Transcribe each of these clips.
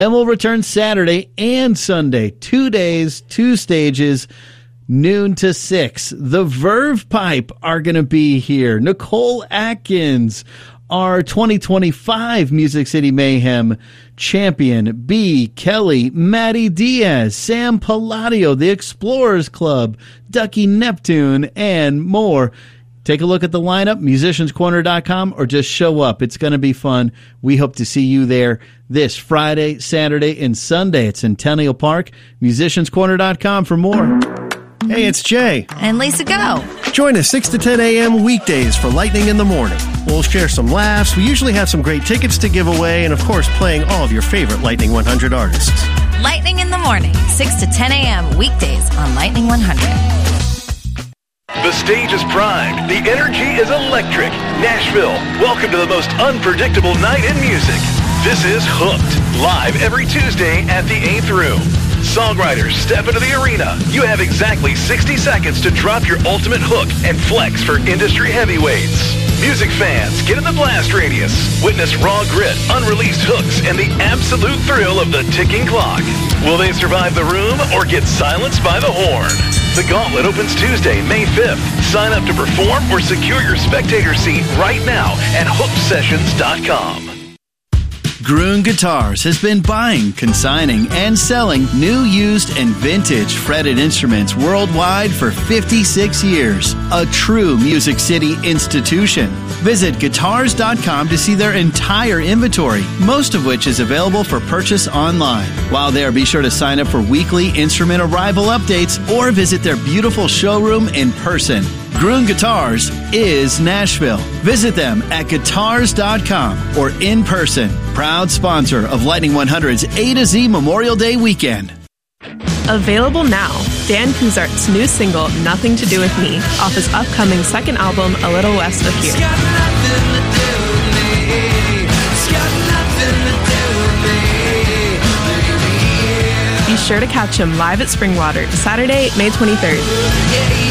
And we'll return Saturday and Sunday, 2 days, 2 stages, noon to 6. The Verve Pipe are going to be here. Nicole Atkins, our 2025 Music City Mayhem champion. B. Kelly, Maddie Diaz, Sam Palladio, The Explorers Club, Ducky Neptune, and more. Take a look at the lineup, musicianscorner.com, or just show up. It's going to be fun. We hope to see you there this Friday, Saturday, and Sunday at Centennial Park. Musicianscorner.com for more. Hey, it's Jay. And Lisa Go. Join us 6 to 10 a.m. weekdays for Lightning in the Morning. We'll share some laughs. We usually have some great tickets to give away, and of course, playing all of your favorite Lightning 100 artists. Lightning in the Morning, 6 to 10 a.m. weekdays on Lightning 100. The stage is primed. The energy is electric. Nashville, welcome to the most unpredictable night in music. This is Hooked, live every Tuesday at the 8th Room. Songwriters step into the arena. You have exactly 60 seconds to drop your ultimate hook and flex for industry heavyweights. Music fans, get in the blast radius. Witness raw grit, unreleased hooks, and the absolute thrill of the ticking clock. Will they survive the room or get silenced by the horn? The Gauntlet opens Tuesday, May 5th. Sign up to perform or secure your spectator seat right now at hooksessions.com. Gruen Guitars has been buying, consigning, and selling new, used, and vintage fretted instruments worldwide for 56 years. A true Music City institution. Visit guitars.com to see their entire inventory, most of which is available for purchase online. While there, be sure to sign up for weekly instrument arrival updates or visit their beautiful showroom in person. Gruen Guitars is Nashville. Visit them at guitars.com or in person. Proud sponsor of Lightning 100's A to Z Memorial Day weekend. Available now, Dan Kuzart's new single, Nothing to Do With Me, off his upcoming second album, A Little West of Here. Be sure to catch him live at Springwater, Saturday, May 23rd.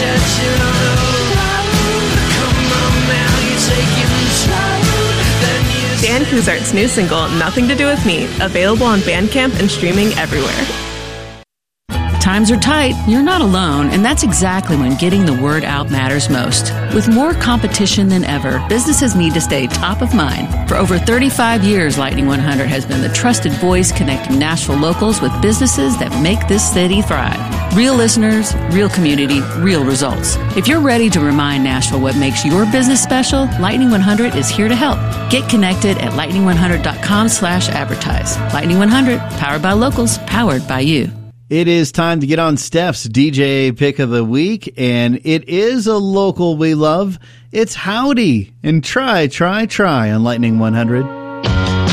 Dan Kuzart's new single, Nothing to Do With Me, available on Bandcamp and streaming everywhere. Times are tight, you're not alone, and that's exactly when getting the word out matters most. With more competition than ever, businesses need to stay top of mind. For over 35 years, Lightning 100 has been the trusted voice connecting Nashville locals with businesses that make this city thrive. Real listeners, real community, real results. If you're ready to remind Nashville what makes your business special, Lightning 100 is here to help. Get connected at lightning100.com/advertise. Lightning 100, powered by locals, powered by you. It is time to get on Steph's DJ pick of the week, and it is a local we love. It's Howdy and Try on Lightning 100.